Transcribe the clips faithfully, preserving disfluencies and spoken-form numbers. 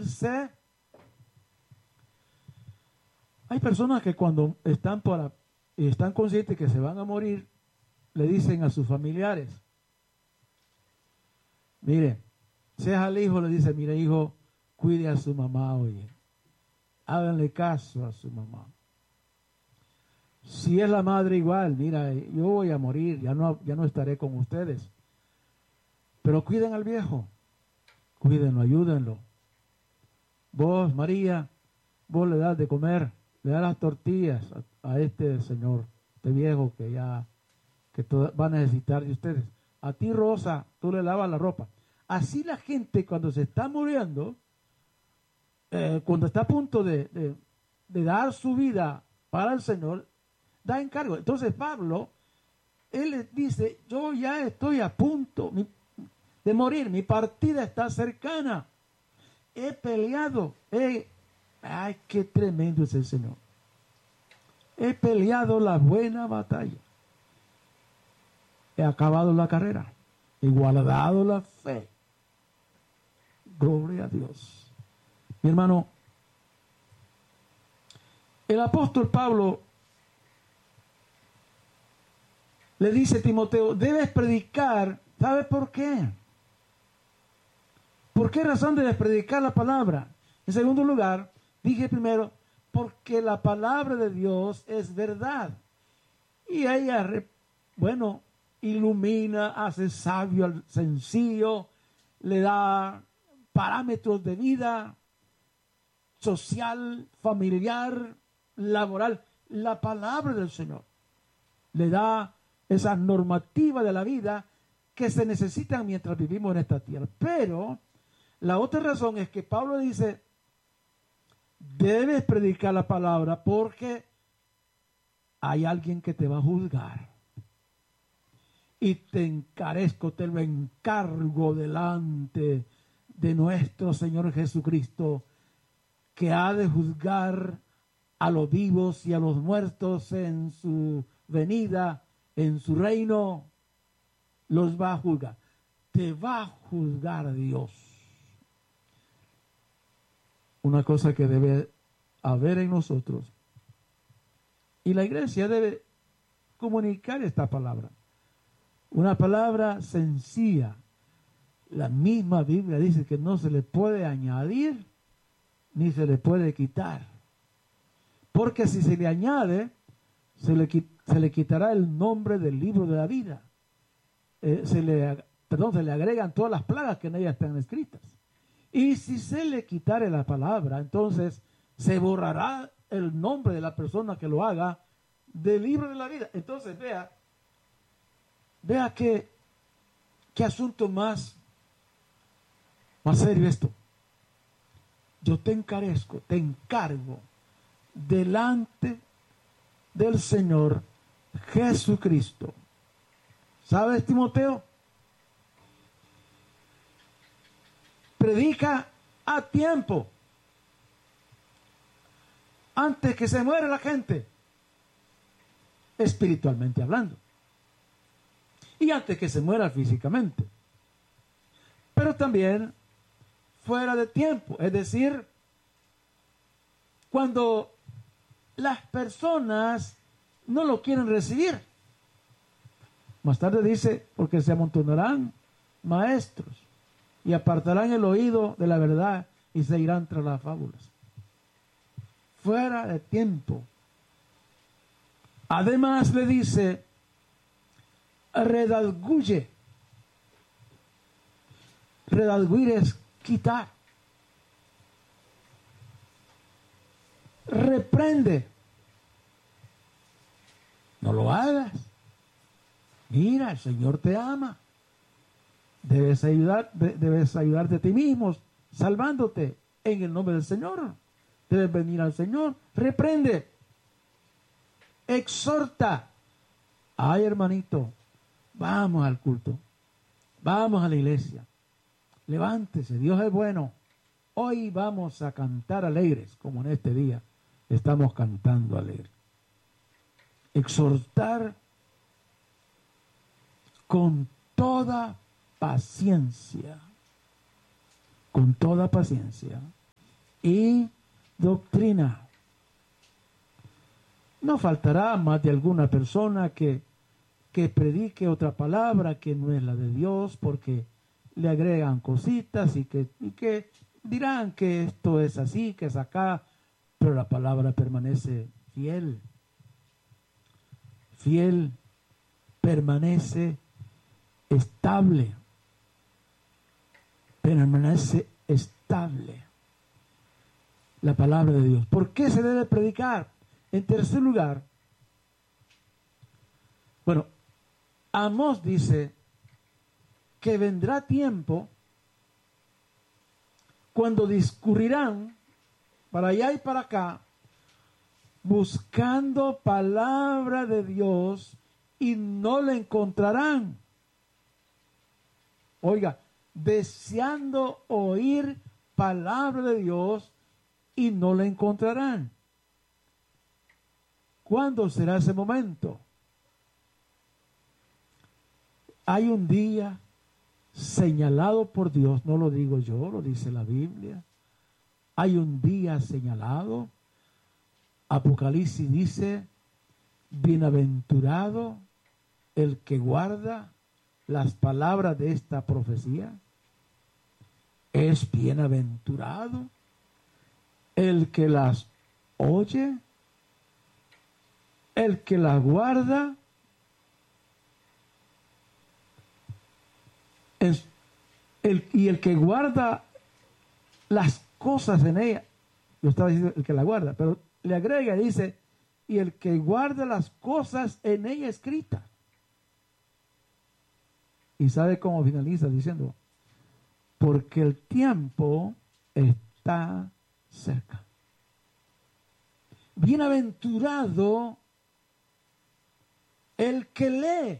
morirse. Hay personas que cuando están, para, están conscientes que se van a morir, le dicen a sus familiares, mire, si es al hijo, le dice, mire hijo, cuide a su mamá hoy. Háganle caso a su mamá. Si es la madre igual, mira, yo voy a morir, ya no, ya no estaré con ustedes. Pero cuiden al viejo, cuídenlo, ayúdenlo. Vos, María, vos le das de comer, le das las tortillas a, a este señor, este viejo que ya que todo, va a necesitar de ustedes. A ti, Rosa, tú le lavas la ropa. Así la gente cuando se está muriendo, eh, cuando está a punto de, de, de dar su vida para el Señor, da encargo. Entonces Pablo, él le dice, yo ya estoy a punto de morir, mi partida está cercana, he peleado, he, ay, qué tremendo es el Señor, he peleado la buena batalla, he acabado la carrera, he guardado la fe, gloria a Dios. Mi hermano, el apóstol Pablo le dice a Timoteo, debes predicar. ¿Sabe por qué? ¿Por qué razón debes predicar la palabra? En segundo lugar, dije primero, porque la palabra de Dios es verdad. Y ella, bueno, ilumina, hace sabio al sencillo, le da parámetros de vida social, familiar, laboral. La palabra del Señor le da esa normativa de la vida que se necesitan mientras vivimos en esta tierra. Pero la otra razón es que Pablo dice, debes predicar la palabra porque hay alguien que te va a juzgar. Y te encarezco, te lo encargo delante de nuestro Señor Jesucristo, que ha de juzgar a los vivos y a los muertos en su venida, en su reino, los va a juzgar. Te va a juzgar Dios. Una cosa que debe haber en nosotros. Y la iglesia debe comunicar esta palabra. Una palabra sencilla. La misma Biblia dice que no se le puede añadir ni se le puede quitar. Porque si se le añade, se le, se le quitará el nombre del libro de la vida. Eh, se le, perdón, se le agregan todas las plagas que en ella están escritas. Y si se le quitare la palabra, entonces se borrará el nombre de la persona que lo haga del libro de la vida. Entonces vea, vea qué, qué asunto más, más serio esto. Yo te encarezco, te encargo delante del Señor Jesucristo. ¿Sabes, Timoteo? Predica a tiempo, antes que se muera la gente, espiritualmente hablando, y antes que se muera físicamente, pero también fuera de tiempo, es decir, cuando las personas no lo quieren recibir. Más tarde dice, porque se amontonarán maestros y apartarán el oído de la verdad y se irán tras las fábulas. Fuera de tiempo. Además le dice, redarguye. Redarguir es quitar. Reprende. No lo hagas. Mira, el Señor te ama. Debes ayudar, de, debes ayudarte a ti mismo, salvándote en el nombre del Señor. Debes venir al Señor. Reprende. Exhorta. Ay, hermanito, vamos al culto. Vamos a la iglesia. Levántese, Dios es bueno. Hoy vamos a cantar alegres, como en este día estamos cantando alegres. Exhortar con toda paciencia, con toda paciencia y doctrina. No faltará más de alguna persona que, que predique otra palabra que no es la de Dios, porque le agregan cositas y que, y que dirán que esto es así, que es acá, pero la palabra permanece fiel. Fiel, permanece estable. Permanece estable. La palabra de Dios. ¿Por qué se debe predicar? En tercer lugar, bueno, Amós dice que vendrá tiempo cuando discurrirán para allá y para acá, buscando palabra de Dios y no la encontrarán. Oiga, deseando oír palabra de Dios y no la encontrarán. ¿Cuándo será ese momento? Hay un día señalado por Dios, no lo digo yo, lo dice la Biblia. Hay un día señalado. Apocalipsis dice, bienaventurado el que guarda las palabras de esta profecía. Es bienaventurado el que las oye, el que las guarda. Es el, y el que guarda las cosas en ella. Yo estaba diciendo el que la guarda, pero le agrega y dice, y el que guarda las cosas en ella escritas. Y sabe cómo finaliza diciendo, porque el tiempo está cerca. Bienaventurado el que lee.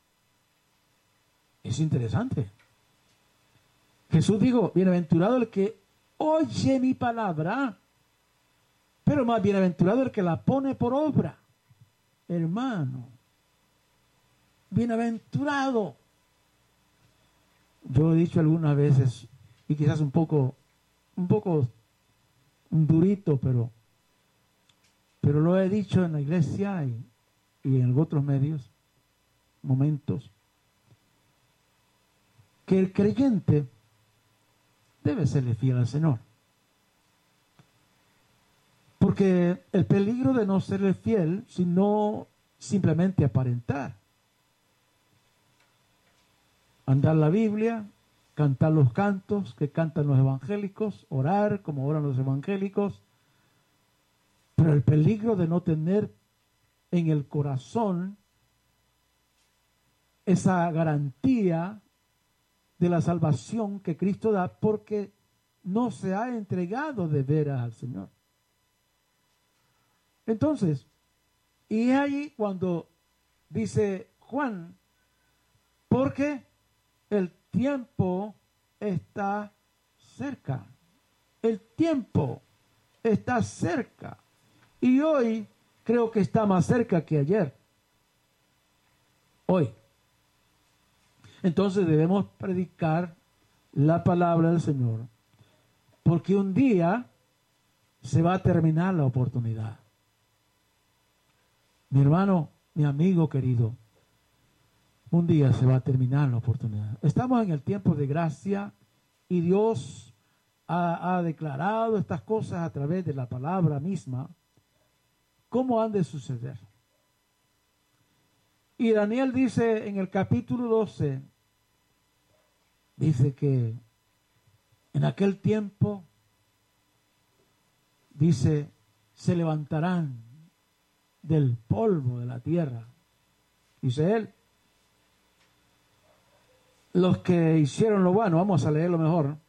Es interesante. Jesús dijo, bienaventurado el que oye mi palabra, pero más bienaventurado el que la pone por obra. Hermano, bienaventurado. Yo he dicho algunas veces, y quizás un poco, un poco un durito, pero, pero lo he dicho en la iglesia y, y en otros medios, momentos, que el creyente debe serle fiel al Señor. Porque el peligro de no serle fiel, sino simplemente aparentar. Andar la Biblia, cantar los cantos que cantan los evangélicos, orar como oran los evangélicos. Pero el peligro de no tener en el corazón esa garantía de la salvación que Cristo da, porque no se ha entregado de veras al Señor. Entonces, y es ahí cuando dice Juan, porque el tiempo está cerca. El tiempo está cerca. Y hoy creo que está más cerca que ayer. Hoy. Entonces debemos predicar la palabra del Señor, porque un día se va a terminar la oportunidad. Mi hermano, mi amigo querido, un día se va a terminar la oportunidad. Estamos en el tiempo de gracia y Dios ha, ha declarado estas cosas a través de la palabra misma, cómo han de suceder. Y Daniel dice en el capítulo doce, dice que en aquel tiempo, dice, se levantarán del polvo de la tierra, dice él, los que hicieron lo bueno. Vamos a leerlo mejor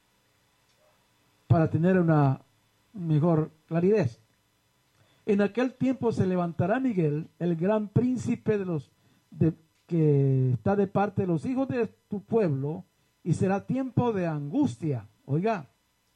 para tener una mejor claridad. En aquel tiempo se levantará Miguel, el gran príncipe de los de, que está de parte de los hijos de tu pueblo, y será tiempo de angustia, oiga,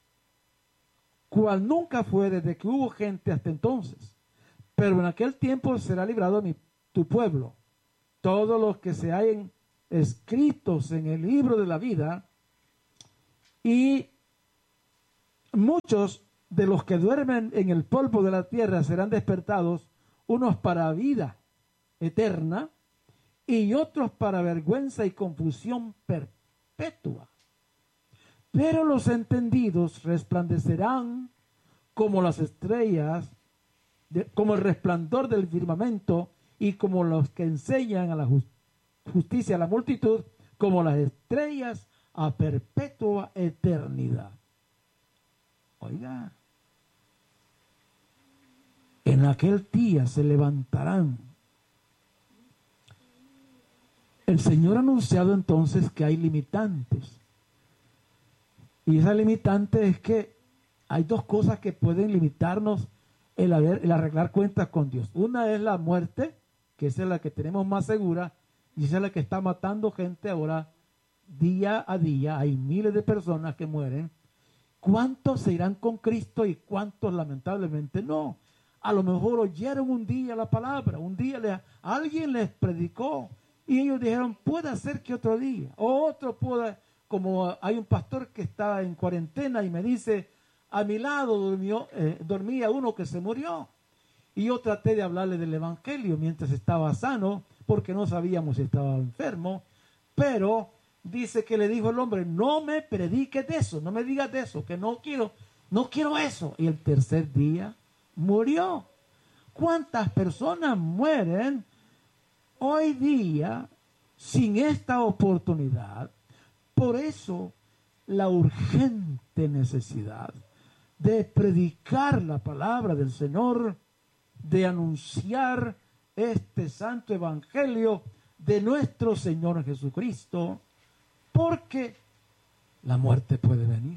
cual nunca fue desde que hubo gente hasta entonces. Pero en aquel tiempo será librado mi, tu pueblo, todos los que se hallen escritos en el libro de la vida, y muchos de los que duermen en el polvo de la tierra serán despertados, unos para vida eterna y otros para vergüenza y confusión perpetua. Pero los entendidos resplandecerán como las estrellas, de, como el resplandor del firmamento, y como los que enseñan a la just, justicia a la multitud, como las estrellas a perpetua eternidad. Oiga, en aquel día se levantarán. El Señor ha anunciado entonces que hay limitantes. Y esa limitante es que hay dos cosas que pueden limitarnos el, haber, el arreglar cuentas con Dios. Una es la muerte, que esa es la que tenemos más segura, y esa es la que está matando gente ahora día a día. Hay miles de personas que mueren. ¿Cuántos se irán con Cristo y cuántos lamentablemente no? A lo mejor oyeron un día la palabra, un día le, alguien les predicó y ellos dijeron, puede ser que otro día, o otro pueda, como hay un pastor que está en cuarentena y me dice, a mi lado durmió, eh, dormía uno que se murió. Y yo traté de hablarle del evangelio mientras estaba sano, porque no sabíamos si estaba enfermo, pero dice que le dijo el hombre, no me prediques de eso, no me digas de eso, que no quiero, no quiero eso. Y el tercer día murió. ¿Cuántas personas mueren hoy día sin esta oportunidad? Por eso la urgente necesidad de predicar la palabra del Señor, de anunciar este santo evangelio de nuestro Señor Jesucristo, porque la muerte puede venir.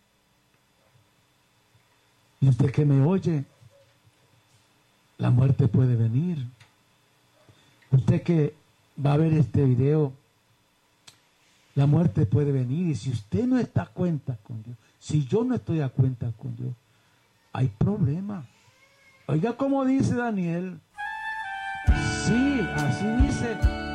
Y usted que me oye, la muerte puede venir. Usted que va a ver este video, la muerte puede venir. Y si usted no está a cuenta con Dios, si yo no estoy a cuenta con Dios, hay problema. Oiga como dice Daniel. Sí, así dice.